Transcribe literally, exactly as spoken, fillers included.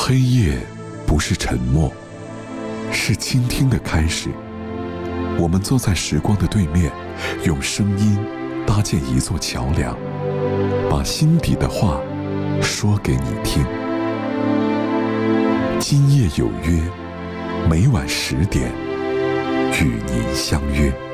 黑夜不是沉默，是倾听的开始。我们坐在时光的对面，用声音搭建一座桥梁，把心底的话说给你听。今夜有约，每晚十点与您相约。